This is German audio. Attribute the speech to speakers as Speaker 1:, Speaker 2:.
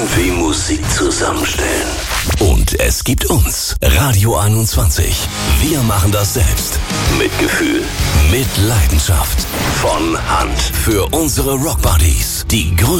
Speaker 1: wie Musik zusammenstellen. Und es gibt uns, Radio 21. Wir machen das selbst. Mit Gefühl, mit Leidenschaft. Von Hand. Für unsere Rockbuddies. Die größten